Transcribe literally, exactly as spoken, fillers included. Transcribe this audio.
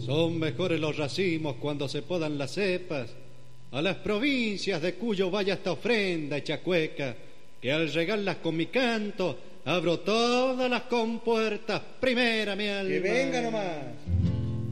Son mejores los racimos cuando se podan las cepas. A las provincias de Cuyo vaya esta ofrenda hecha cueca, que al regarlas con mi canto abro todas las compuertas. Primera mi alma. Que venga nomás.